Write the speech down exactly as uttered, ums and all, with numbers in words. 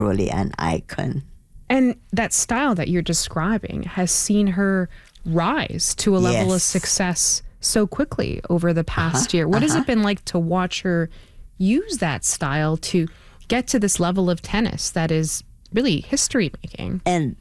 really an icon. And that style that you're describing has seen her rise to a level of Yes. success so quickly over the past Uh-huh, year. What has uh-huh. it been like to watch her use that style to get to this level of tennis that is really history making? And